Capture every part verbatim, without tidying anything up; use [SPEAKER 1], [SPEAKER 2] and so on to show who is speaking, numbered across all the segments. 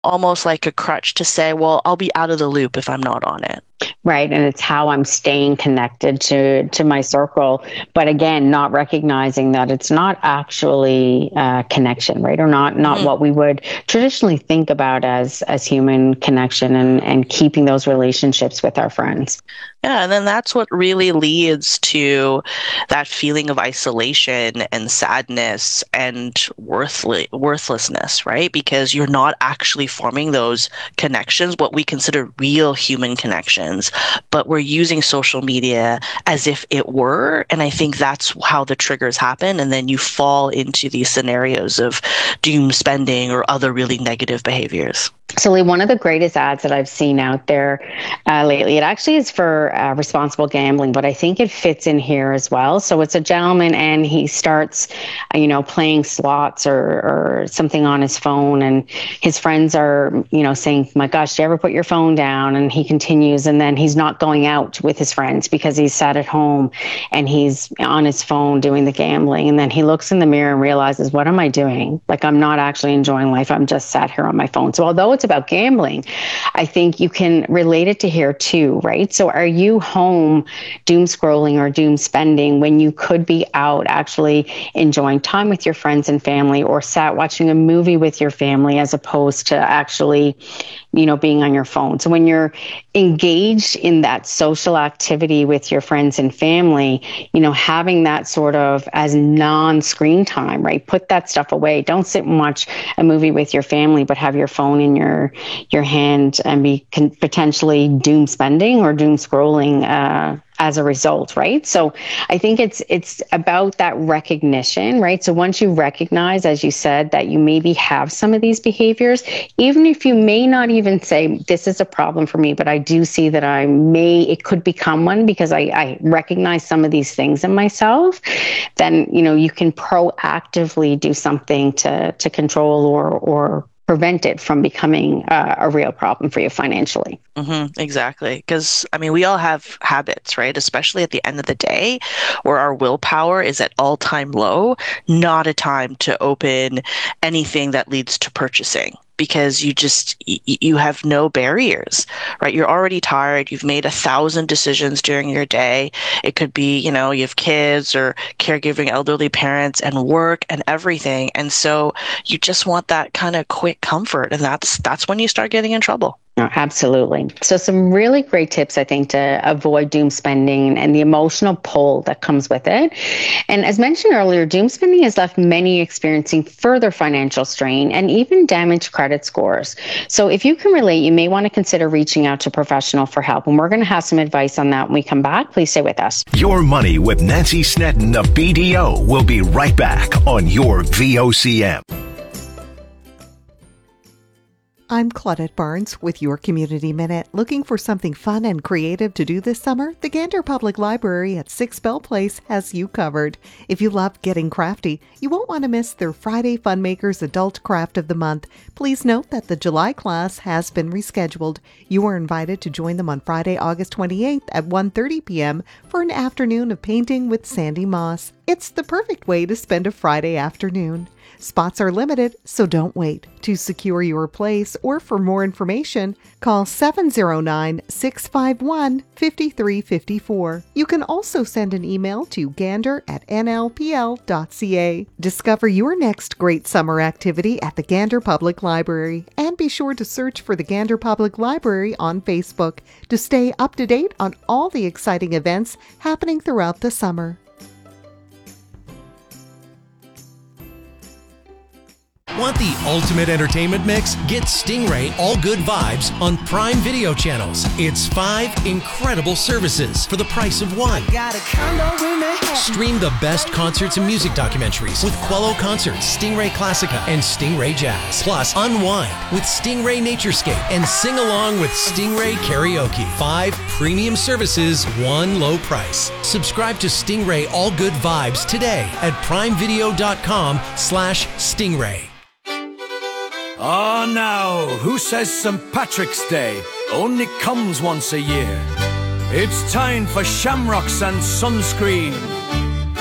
[SPEAKER 1] almost like a crutch to say, well, I'll be out of the loop if I'm not on it.
[SPEAKER 2] Right. And it's how I'm staying connected to, to my circle. But again, not recognizing that it's not actually uh, connection, right? Or not, not mm-hmm. what we would traditionally think about as, as human connection and, and keeping those relationships with our friends.
[SPEAKER 1] Yeah, and then that's what really leads to that feeling of isolation and sadness and worthless, worthlessness, right? Because you're not actually forming those connections, what we consider real human connections, but we're using social media as if it were. And I think that's how the triggers happen. And then you fall into these scenarios of doom spending or other really negative behaviors.
[SPEAKER 2] So, Lee, one of the greatest ads that I've seen out there uh, lately, it actually is for uh, responsible gambling, but I think it fits in here as well. So it's a gentleman and he starts, uh, you know, playing slots or, or something on his phone. And his friends are, you know, saying, my gosh, do you ever put your phone down? And he continues. And then he's not going out with his friends because he's sat at home and he's on his phone doing the gambling. And then he looks in the mirror and realizes, what am I doing? Like, I'm not actually enjoying life. I'm just sat here on my phone. So although it's about gambling, I think you can relate it to here too, right? So are you home doom scrolling or doom spending when you could be out actually enjoying time with your friends and family, or sat watching a movie with your family as opposed to actually, you know, being on your phone? So when you're engaged in that social activity with your friends and family, you know, having that sort of as non-screen time, right? Put that stuff away. Don't sit and watch a movie with your family, but have your phone in your your hand and be con- potentially doom spending or doom scrolling uh, as a result, right? So I think it's it's about that recognition, right? So once you recognize, as you said, that you maybe have some of these behaviors, even if you may not even say this is a problem for me, but I do see that I may, it could become one because I, I recognize some of these things in myself, then, you know, you can proactively do something to to control or or prevent it from becoming uh, a real problem for you financially.
[SPEAKER 1] Mm-hmm, exactly. Because, I mean, we all have habits, right? Especially at the end of the day where our willpower is at all-time low, not a time to open anything that leads to purchasing. Because you just, you have no barriers, right? You're already tired. You've made a thousand decisions during your day. It could be, you know, you have kids or caregiving elderly parents and work and everything. And so you just want that kind of quick comfort. And that's, that's when you start getting in trouble.
[SPEAKER 2] Oh, absolutely. So some really great tips, I think, to avoid doom spending and the emotional pull that comes with it. And as mentioned earlier, doom spending has left many experiencing further financial strain and even damaged credit scores. So if you can relate, you may want to consider reaching out to a professional for help. And we're going to have some advice on that when we come back. Please stay with us.
[SPEAKER 3] Your Money with Nancy Snedden of B D O will be right back on your V O C M.
[SPEAKER 4] I'm Claudette Barnes with your Community Minute. Looking for something fun and creative to do this summer? The Gander Public Library at six Bell Place has you covered. If you love getting crafty, you won't want to miss their Friday Funmakers Adult Craft of the Month. Please note that the July class has been rescheduled. You are invited to join them on Friday, August twenty-eighth at one thirty p.m. for an afternoon of painting with Sandy Moss. It's the perfect way to spend a Friday afternoon. Spots are limited, so don't wait. To secure your place or for more information, call seven zero nine, six five one, five three five four. You can also send an email to gander at n l p l dot c a. Discover your next great summer activity at the Gander Public Library, and be sure to search for the Gander Public Library on Facebook to stay up to date on all the exciting events happening throughout the summer.
[SPEAKER 5] Want the ultimate entertainment mix? Get Stingray All Good Vibes on Prime Video channels. It's five incredible services for the price of one. Stream the best concerts and music documentaries with Quello Concerts, Stingray Classica, and Stingray Jazz. Plus, unwind with Stingray Naturescape and sing along with Stingray Karaoke. Five premium services, one low price. Subscribe to Stingray All Good Vibes today at primevideo.com slash Stingray.
[SPEAKER 6] Ah, now, who says Saint Patrick's Day only comes once a year? It's time for shamrocks and sunscreen.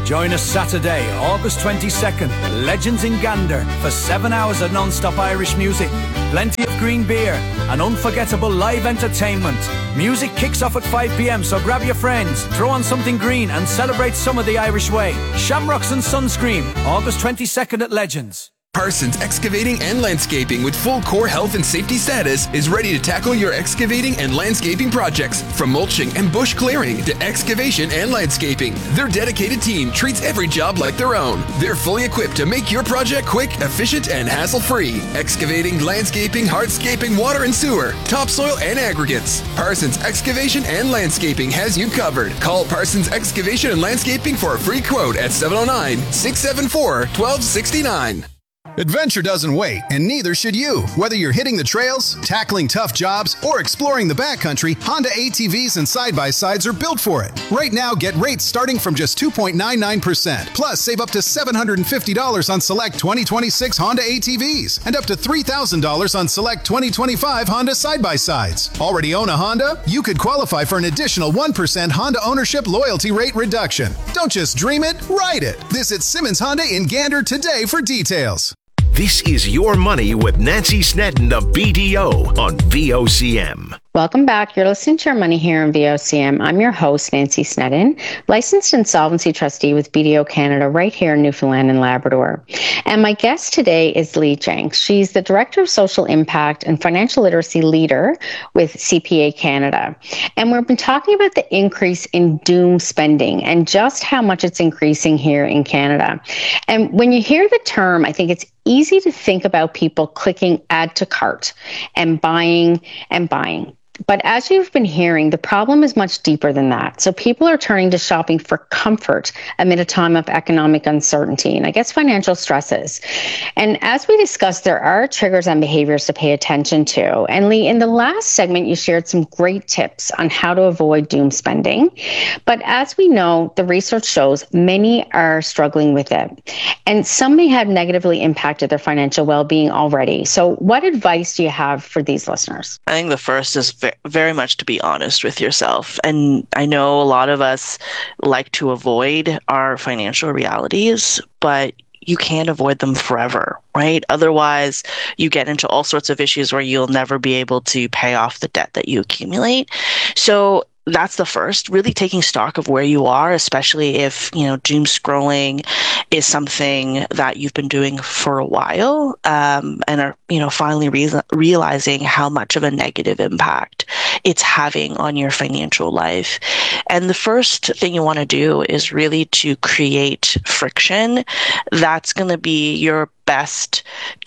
[SPEAKER 6] Join us Saturday, August twenty-second, Legends in Gander, for seven hours of non-stop Irish music, plenty of green beer, and unforgettable live entertainment. Music kicks off at five p.m, so grab your friends, throw on something green, and celebrate some of the Irish way. Shamrocks and Sunscreen, August twenty-second at Legends.
[SPEAKER 7] Parsons Excavating and Landscaping, with full core health and safety status, is ready to tackle your excavating and landscaping projects. From mulching and bush clearing to excavation and landscaping, their dedicated team treats every job like their own. They're fully equipped to make your project quick, efficient, and hassle-free. Excavating, landscaping, hardscaping, water and sewer, topsoil, and aggregates. Parsons Excavation and Landscaping has you covered. Call Parsons Excavation and Landscaping for a free quote at seven oh nine, six seven four, one two six nine.
[SPEAKER 8] Adventure doesn't wait, and neither should you. Whether you're hitting the trails, tackling tough jobs, or exploring the backcountry, Honda A T Vs and side-by-sides are built for it. Right now, get rates starting from just two point nine nine percent. Plus, save up to seven hundred fifty dollars on select twenty twenty-six Honda A T Vs and up to three thousand dollars on select twenty twenty-five Honda side-by-sides. Already own a Honda? You could qualify for an additional one percent Honda ownership loyalty rate reduction. Don't just dream it, ride it. Visit Simmons Honda in Gander today for details.
[SPEAKER 3] This is Your Money with Nancy Sneddon of B D O on V O C M.
[SPEAKER 2] Welcome back. You're listening to Your Money here on V O C M. I'm your host, Nancy Sneddon, licensed insolvency trustee with B D O Canada right here in Newfoundland and Labrador. And my guest today is Lee Jenks. She's the Director of Social Impact and Financial Literacy Leader with C P A Canada. And we've been talking about the increase in doom spending and just how much it's increasing here in Canada. And when you hear the term, I think it's easy to think about people clicking add to cart and buying and buying. But as you've been hearing, the problem is much deeper than that. So people are turning to shopping for comfort amid a time of economic uncertainty and I guess financial stresses. And as we discussed, there are triggers and behaviors to pay attention to. And Lee, in the last segment, you shared some great tips on how to avoid doom spending. But as we know, the research shows many are struggling with it. And some may have negatively impacted their financial well-being already. So what advice do you have for these listeners?
[SPEAKER 1] I think the first is very much to be honest with yourself. And I know a lot of us like to avoid our financial realities, but you can't avoid them forever, right? Otherwise, you get into all sorts of issues where you'll never be able to pay off the debt that you accumulate. So that's the first, really taking stock of where you are, especially if, you know, doom scrolling is something that you've been doing for a while, um, and are, you know, finally re- realizing how much of a negative impact it's having on your financial life. And the first thing you want to do is really to create friction. That's going to be your best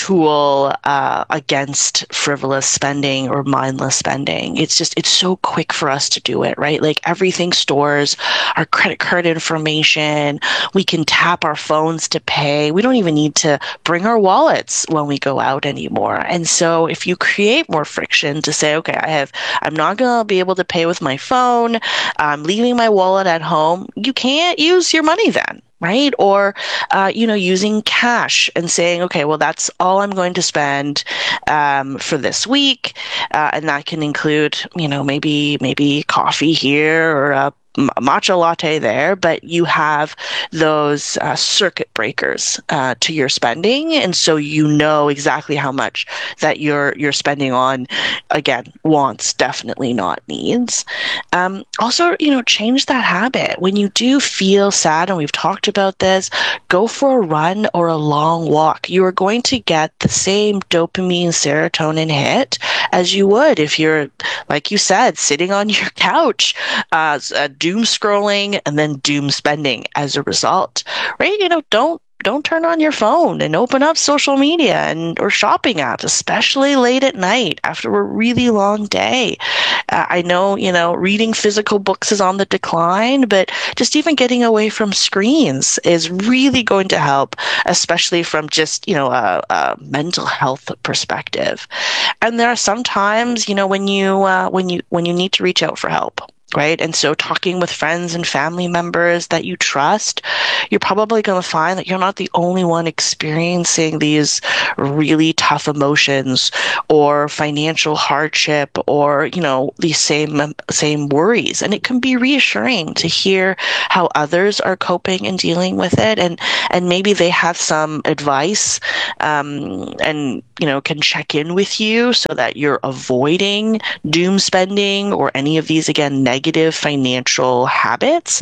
[SPEAKER 1] tool uh, against frivolous spending or mindless spending. It's just, it's so quick for us to do it, right? Like everything stores our credit card information. We can tap our phones to pay. We don't even need to bring our wallets when we go out anymore. And so if you create more friction to say, okay, I have, I'm not going to be able to pay with my phone. I'm leaving my wallet at home. You can't use your money then. Right? Or, uh, you know, using cash and saying, okay, well, that's all I'm going to spend um, for this week. Uh, and that can include, you know, maybe, maybe coffee here or a matcha latte there, but you have those uh, circuit breakers uh, to your spending, and so you know exactly how much that you're you're spending on, again, wants, definitely not needs. Um, also, you know, change that habit. When you do feel sad, and we've talked about this, go for a run or a long walk. You are going to get the same dopamine, serotonin hit as you would if you're, like you said, sitting on your couch, uh, uh doom scrolling and then doom spending as a result, right? You know, don't don't turn on your phone and open up social media and or shopping apps, especially late at night after a really long day. Uh, I know, you know, reading physical books is on the decline, but just even getting away from screens is really going to help, especially from just, you know, a, a mental health perspective. And there are some times, you know, when you uh, when you when you need to reach out for help. right? And so talking with friends and family members that you trust, you're probably going to find that you're not the only one experiencing these really tough emotions or financial hardship or, you know, these same same worries. And it can be reassuring to hear how others are coping and dealing with it. And, and maybe they have some advice um, and, you know, can check in with you so that you're avoiding doom spending or any of these, again, negative financial habits,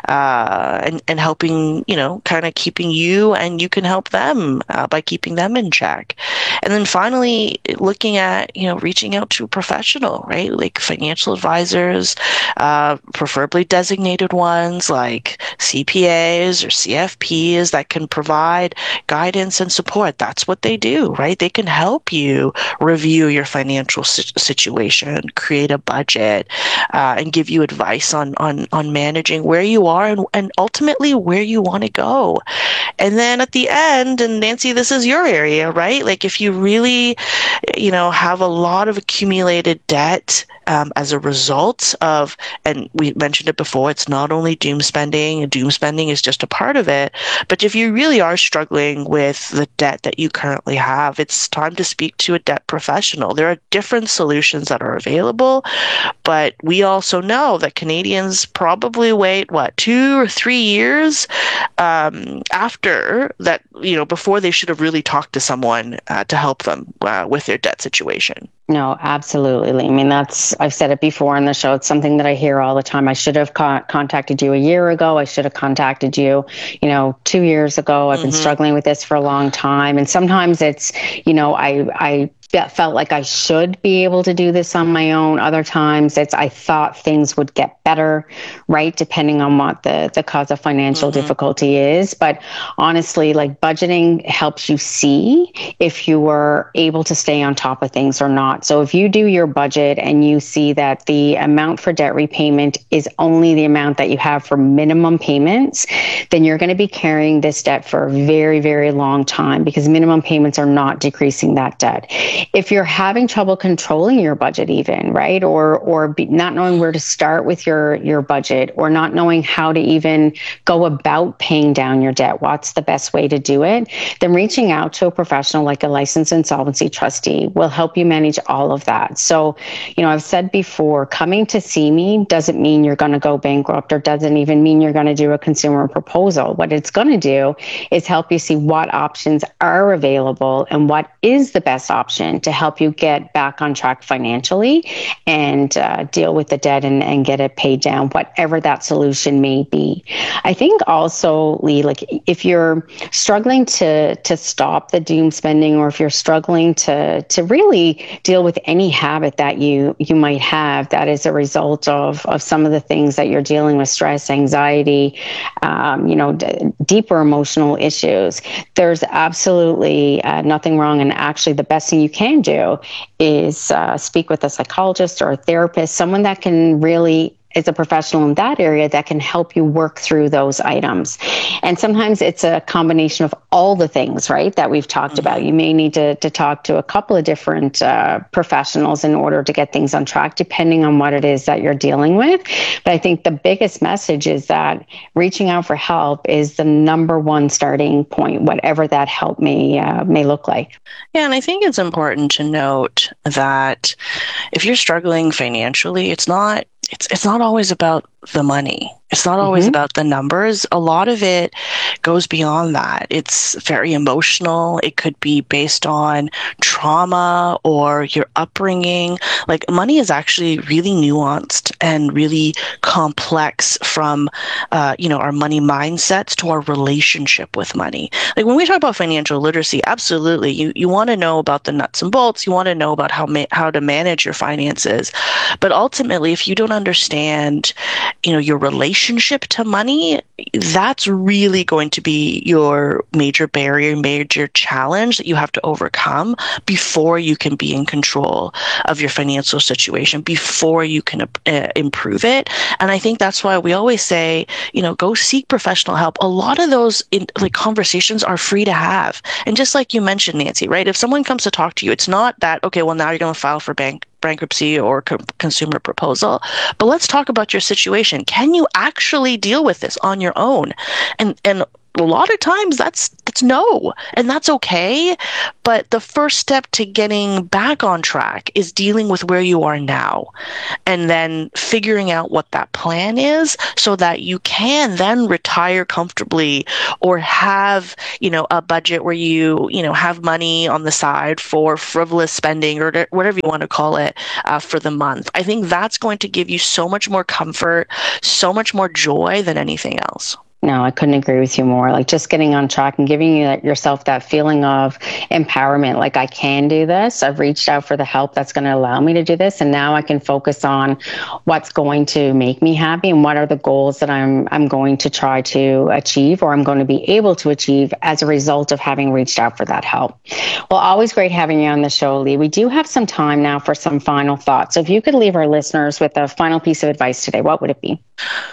[SPEAKER 1] uh, and, and helping, you know, kind of keeping you, and you can help them uh, by keeping them in check. And then finally, looking at, you know, reaching out to a professional, right? Like financial advisors, uh, preferably designated ones like C P As or C F Ps that can provide guidance and support. That's what they do, right? They can help you review your financial situation, create a budget, uh, and give you advice on, on, on managing where you are and, and ultimately where you want to go. And then at the end, and Nancy, this is your area, right? Like if you really, you know, have a lot of accumulated debt um, as a result of, and we mentioned it before, it's not only doom spending, and doom spending is just a part of it, but if you really are struggling with the debt that you currently have, it's time to speak to a debt professional. There are different solutions that are available, but we also know that Canadians probably wait, what, two or three years um, after that, you know, before they should have really talked to someone uh, to help them uh, with their debt situation.
[SPEAKER 2] No, absolutely. I mean, that's, I've said it before on the show. It's something that I hear all the time. I should have co- contacted you a year ago. I should have contacted you, you know, two years ago. I've mm-hmm. been struggling with this for a long time. And sometimes it's, you know, I, I, felt like I should be able to do this on my own. Other times it's, I thought things would get better, right? Depending on what the, the cause of financial mm-hmm. difficulty is. But honestly, like budgeting helps you see if you were able to stay on top of things or not. So if you do your budget and you see that the amount for debt repayment is only the amount that you have for minimum payments, then you're going to be carrying this debt for a very, very long time because minimum payments are not decreasing that debt. If you're having trouble controlling your budget even, right, or or be, not knowing where to start with your, your budget or not knowing how to even go about paying down your debt, what's the best way to do it, then reaching out to a professional like a licensed insolvency trustee will help you manage all of that. So, you know, I've said before, coming to see me doesn't mean you're going to go bankrupt or doesn't even mean you're going to do a consumer proposal. What it's going to do is help you see what options are available and what is the best option to help you get back on track financially and uh, deal with the debt and, and get it paid down, whatever that solution may be. I think also, Lee, like if you're struggling to to stop the doom spending, or if you're struggling to to really deal with any habit that you you might have that is a result of of some of the things that you're dealing with, stress, anxiety, um, you know, d- deeper emotional issues, there's absolutely uh, nothing wrong. And actually, the best thing you can do is uh, speak with a psychologist or a therapist, someone that can really is a professional in that area that can help you work through those items. And sometimes it's a combination of all the things, right, that we've talked mm-hmm. about. You may need to, to talk to a couple of different uh, professionals in order to get things on track, depending on what it is that you're dealing with. But I think the biggest message is that reaching out for help is the number one starting point, whatever that help may uh, may look like.
[SPEAKER 1] Yeah, and I think it's important to note that if you're struggling financially, it's not It's it's not always about the money. It's not always mm-hmm. about the numbers. A lot of it goes beyond that. It's very emotional. It could be based on trauma or your upbringing. Like money is actually really nuanced and really complex from, uh, you know, our money mindsets to our relationship with money. Like when we talk about financial literacy, absolutely, you, you want to know about the nuts and bolts. You want to know about how ma- how to manage your finances. But ultimately, if you don't understand, you know, your relationship to money, that's really going to be your major barrier, major challenge that you have to overcome before you can be in control of your financial situation, before you can uh, improve it. And I think that's why we always say, you know, go seek professional help. A lot of those in, like conversations are free to have. And just like you mentioned, Nancy, right? If someone comes to talk to you, it's not that, okay, well, now you're going to file for bank bankruptcy or co- consumer proposal. But let's talk about your situation. Can you actually deal with this on your own? And and a lot of times that's that's no, and that's okay. But the first step to getting back on track is dealing with where you are now, and then figuring out what that plan is so that you can then retire comfortably or have, you know, a budget where you, you know, have money on the side for frivolous spending or whatever you want to call it uh, for the month. I think that's going to give you so much more comfort, so much more joy than anything else.
[SPEAKER 2] No, I couldn't agree with you more. Like just getting on track and giving you that, yourself that feeling of empowerment. Like I can do this. I've reached out for the help that's going to allow me to do this. And now I can focus on what's going to make me happy and what are the goals that I'm I'm going to try to achieve or I'm going to be able to achieve as a result of having reached out for that help. Well, always great having you on the show, Lee. We do have some time now for some final thoughts. So if you could leave our listeners with a final piece of advice today, what would it be?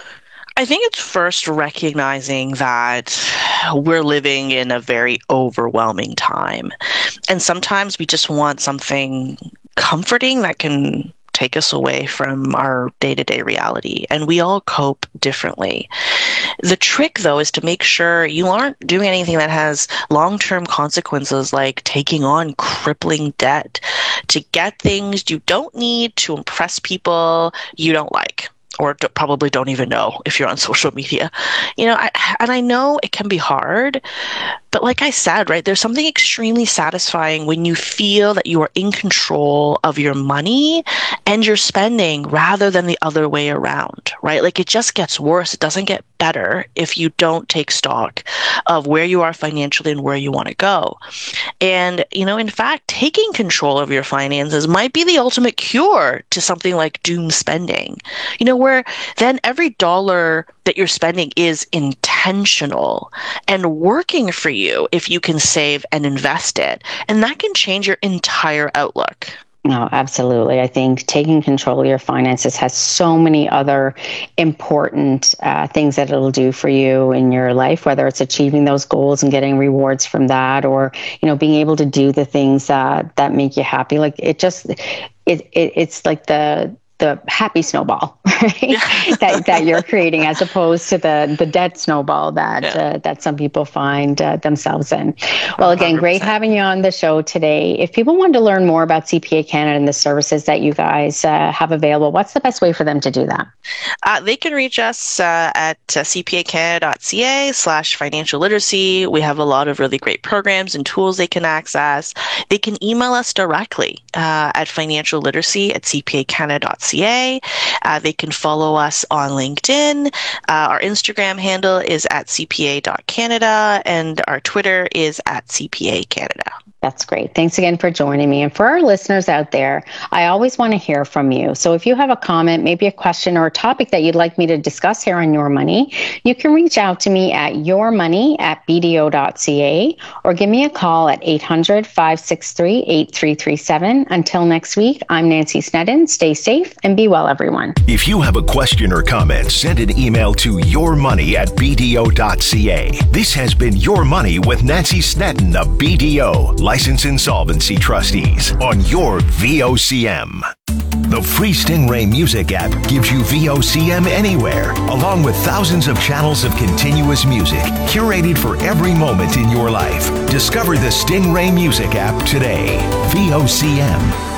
[SPEAKER 1] I think it's first recognizing that we're living in a very overwhelming time. And sometimes we just want something comforting that can take us away from our day-to-day reality. And we all cope differently. The trick, though, is to make sure you aren't doing anything that has long-term consequences like taking on crippling debt to get things you don't need to impress people you don't like, or do, probably don't even know if you're on social media. You know, I, and I know it can be hard, but like I said, right, there's something extremely satisfying when you feel that you are in control of your money and your spending rather than the other way around, right? Like it just gets worse. It doesn't get better if you don't take stock of where you are financially and where you want to go. And, you know, in fact, taking control of your finances might be the ultimate cure to something like doom spending, you know, where then every dollar that you're spending is intentional and working for you if you can save and invest it. And that can change your entire outlook.
[SPEAKER 2] No, absolutely. I think taking control of your finances has so many other important uh, things that it'll do for you in your life, whether it's achieving those goals and getting rewards from that, or, you know, being able to do the things that, that make you happy. Like it just, it, it it's like the, the happy snowball, right? Yeah. that that you're creating, as opposed to the the debt snowball that yeah. uh, that some people find uh, themselves in. Well, again, one hundred percent. Great having you on the show today. If people want to learn more about C P A Canada and the services that you guys uh, have available, what's the best way for them to do that?
[SPEAKER 1] Uh, they can reach us uh, at uh, cpacanada.ca slash financial literacy. We have a lot of really great programs and tools they can access. They can email us directly uh, at financial literacy at cpacanada dot c a. Uh, they can follow us on LinkedIn. Uh, our Instagram handle is at c p a dot canada, and our Twitter is at c p a canada.
[SPEAKER 2] That's great. Thanks again for joining me. And for our listeners out there, I always want to hear from you. So if you have a comment, maybe a question or a topic that you'd like me to discuss here on Your Money, you can reach out to me at yourmoney at b d o dot c a or give me a call at eight hundred, five six three, eight three three seven. Until next week, I'm Nancy Sneddon. Stay safe and be well, everyone.
[SPEAKER 3] If you have a question or comment, send an email to yourmoney at b d o dot c a. This has been Your Money with Nancy Sneddon of B D O, Licensed Insolvency Trustees, on your V O C M. The free Stingray Music app gives you V O C M anywhere, along with thousands of channels of continuous music, curated for every moment in your life. Discover the Stingray Music app today. V O C M.